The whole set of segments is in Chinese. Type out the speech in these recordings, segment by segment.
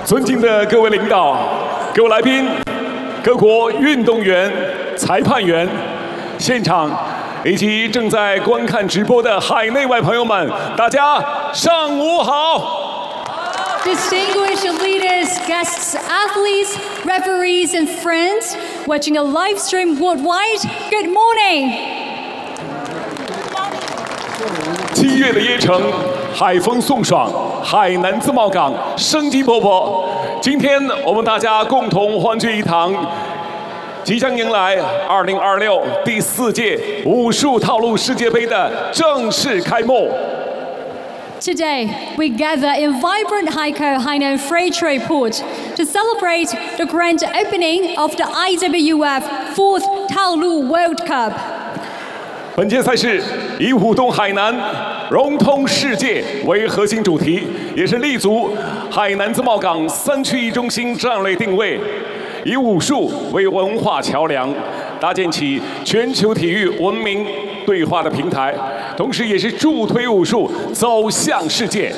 尊敬的各位领导、各位来宾、各国运动员、裁判员、现场以及正在观看直播的海内外朋友们，大家上午好。 Distinguished leaders, guests, athletes, referees, and friends watching a live stream worldwide, good morning. 7月的耶城，海风送爽，海南自贸港生机勃勃。今天我们大家共同欢聚一堂，即将迎来2026第4届武术套路世界杯的正式开幕。 Today, we gather in vibrant Hainan Free Trade Port to celebrate the grand opening of the IWF 4th Taolu World Cup. 本届赛事以舞动海南、融通世界为核心主题，也是立足海南自贸港3区1中心战略定位，以武术为文化桥梁，搭建起全球体育文明对话的平台，同时也是助推武术走向世界。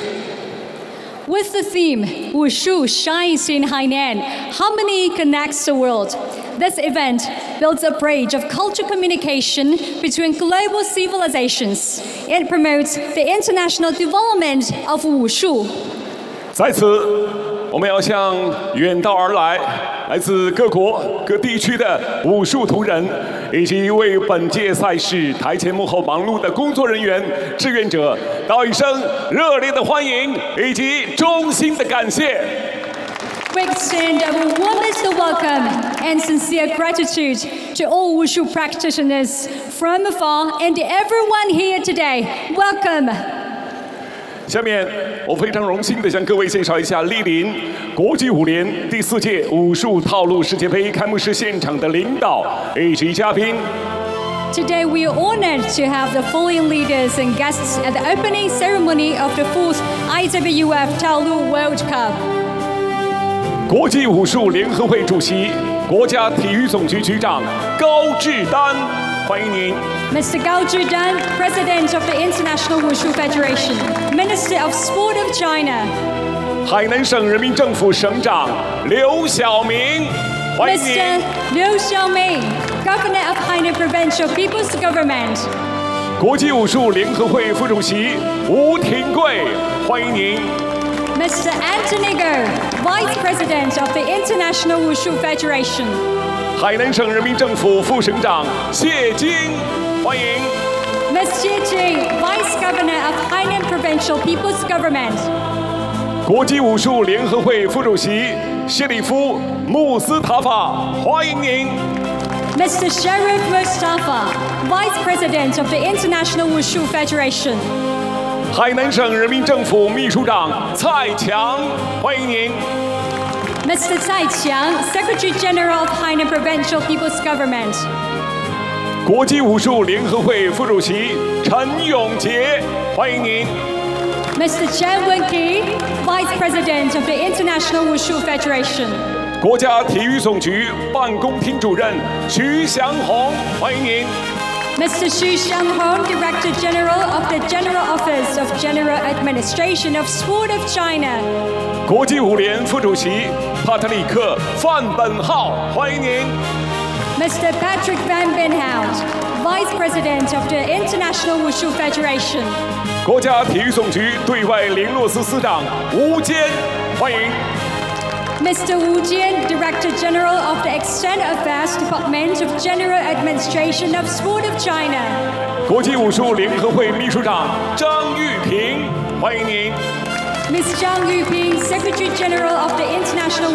With the theme, Wushu shines in Hainan, harmony connects the world. This event builds a bridge of cultural communication between global civilizations. It promotes the international development of Wushu. 在此，我们要向远道而来、来自各国各地区的武术同仁，以及为本届赛事台前幕后忙碌的工作人员、志愿者，道一声热烈的欢迎以及衷心的感谢。 We extend our warmest welcome and sincere gratitude to all Wushu practitioners from afar and everyone here today. Welcome. 下面，我非常荣幸地向各位介绍一下莅临国际舞联第4届武术套路世界杯开幕式现场的领导以及嘉宾。 Today we are honored to have the following leaders and guests at the opening ceremony of the 4th IWF Taolu World Cup. 国际武术联合会主席、国家体育总局局长高志丹，欢迎您。 Mr. Gao Zhidan, President of the International Wushu Federation, Minister of Sport of China. 海南省人民政府省长刘晓明，欢迎您。 Mr. Liu Xiaoming, Governor of Hainan Provincial People's Government. 国际武术联合会副主席吴廷贵，欢迎您。 Mr. Anthony Go, Vice President of the International Wushu Federation. 海南省人民政府副省长谢金，欢迎。 Ms. Xie Jing, Vice Governor of Hainan Provincial People's Government. 国际武术联合会副主席谢里夫穆斯塔法，欢迎您。 Mr. Sharif Mustafa, Vice President of the International Wushu Federation. 海南省人民政府秘书长蔡强，欢迎您。 Mr. Tsai Qiang, Secretary General of Hainan Provincial People's Government. 国际武术联合会副主席陈永杰，欢迎您。 Mr. Chen Wenqi, Vice President of the International Wushu Federation. 国家体育总局办公厅主任徐祥红，欢迎您。 Mr. Xu Xianghong, Director General of the General Office of General Administration of Sport of China. 国际舞联副主席帕特里克·范本浩，欢迎您。 Mr. Patrick Van Benhout, Vice President of the International Wushu Federation. 国家体育总局对外联络司司长吴坚，欢迎。 Mr. Wu Jian, Director General of the External Affairs Department of General Administration of Sport of China. 国际武术联合会秘书长张玉平，欢迎您。 Ms. Zhang Yuping, Secretary General of the International